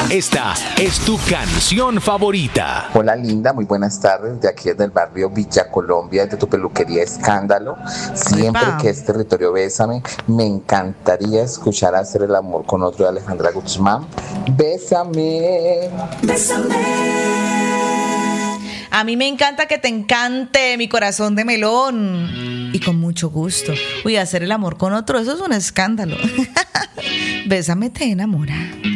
Esta es tu canción favorita. Hola linda, muy buenas tardes. De aquí desde el barrio Villa Colombia, desde tu peluquería Escándalo. Siempre Epa. que es territorio Bésame, me encantaría escuchar Hacer el amor con otro de Alejandra Guzmán. Bésame. A mí me encanta que te encante mi corazón de melón. Y con mucho gusto. Uy, hacer el amor con otro, eso es un escándalo. Bésame, te enamora.